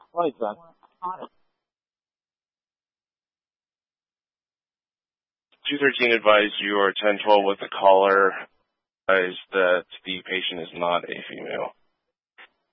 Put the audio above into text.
Right, then. 213 advised you, or 1012 with the caller advised that the patient is not a female.